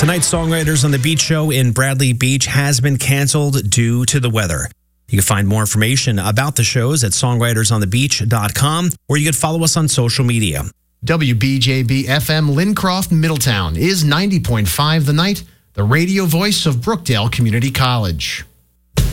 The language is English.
Tonight's Songwriters on the Beach show in Bradley Beach has been canceled due to the weather. You can find more information about the shows at songwritersonthebeach.com, or you can follow us on social media. WBJB FM Lincroft, Middletown is 90.5 The Night, the radio voice of Brookdale Community College.